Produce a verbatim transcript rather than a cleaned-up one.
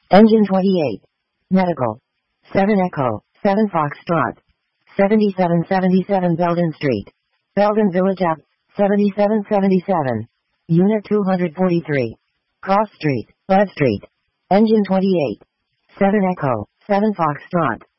Engine twenty-eight. Medical. seven Echo, seven Foxtrot. seventy-seven seventy-seven Belden Street. Belden Village Ave, seventy-seven seventy-seven. Unit two forty-three. Cross Street, Bud Street. Engine twenty-eight. seven Echo, seven Foxtrot.